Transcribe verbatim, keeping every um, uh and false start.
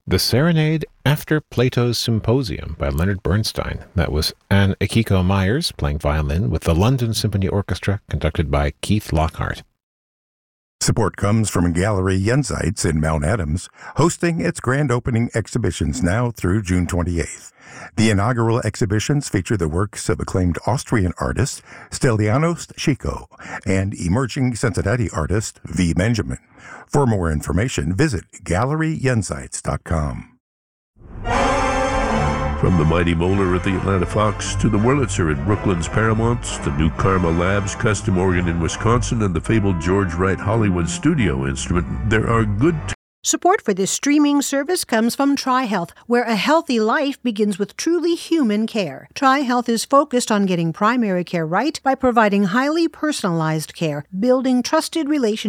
The Serenade After Plato's Symposium by Leonard Bernstein. That was Anne Akiko Myers playing violin with the London Symphony Orchestra, conducted by Keith Lockhart. Support comes from Gallery Jenseits in Mount Adams, hosting its grand opening exhibitions now through June twenty-eighth. The inaugural exhibitions feature the works of acclaimed Austrian artist Stelianos Chico and emerging Cincinnati artist V. Benjamin. For more information, visit gallery jenseits dot com. From the mighty Moeller at the Atlanta Fox to the Wurlitzer at Brooklyn's Paramount, the new Karma Labs custom organ in Wisconsin, and the fabled George Wright Hollywood studio instrument, there are good t- Support for this streaming service comes from TriHealth, where a healthy life begins with truly human care. TriHealth is focused on getting primary care right by providing highly personalized care, building trusted relationships